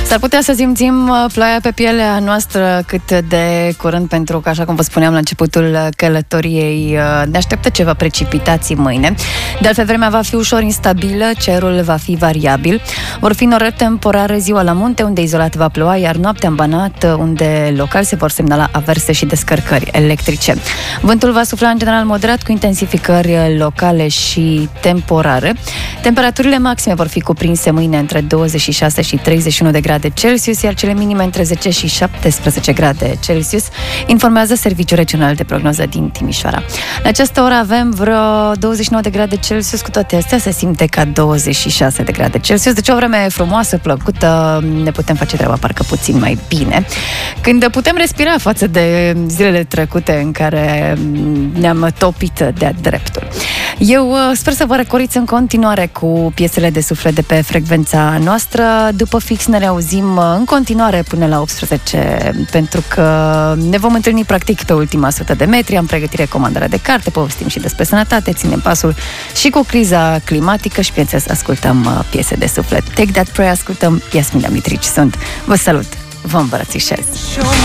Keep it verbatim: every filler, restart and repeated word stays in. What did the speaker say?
S-ar putea să simțim ploaia pe pielea noastră cât de curând, pentru că, așa cum vă spuneam la începutul călătoriei, ne așteaptă ceva precipitații mâine. De altfel, vremea va fi ușor instabilă, cerul va fi variabil. Vor fi norări temporare ziua la munte, unde izolat va ploua, iar noaptea în Banat, unde local se vor semnala averse și descărcări electrice. Vântul va sufla în general moderat, cu intensificări locale și temporare. Temperaturile maxime vor fi cuprinse mâine între douăzeci și șase și treizeci și unu de grade Celsius, iar cele minime între zece și șaptesprezece grade Celsius, informează Serviciul Regional de Prognoză din Timișoara. La această oră avem vreo douăzeci și nouă de grade Celsius, cu toate astea se simte ca douăzeci și șase de grade Celsius, deci o vreme frumoasă, plăcută, ne putem face treaba parcă puțin mai bine. Când putem respira față de zilele trecute în care ne-am topit de-a dreptul. Eu sper să vă răcoriți în continuare cu piesele de suflet de pe frecvența noastră. După fix ne reauzim în continuare până la optsprezece, pentru că ne vom întâlni practic pe ultima sută de metri. Am pregătire, comandare de carte, povestim și despre sănătate, ținem pasul și cu criza climatică și, bineînțeles, ascultăm piese de suflet. Take That Prayer, ascultăm Iasmina Mitrici. Sunt. Vă salut, vă îmbrățișez.